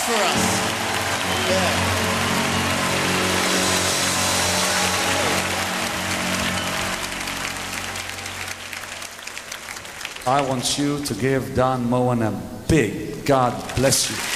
for us. Yeah. I want you to give Don Moen a big God bless you.